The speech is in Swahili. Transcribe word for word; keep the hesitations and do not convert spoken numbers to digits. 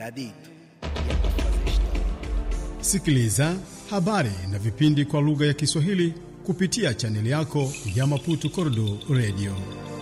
Gaaditu ya Kafazishta. Sikiliza habari na vipindi kwa lugha ya Kiswahili kupitia chaneli yako ya Maputo Kordo Radio.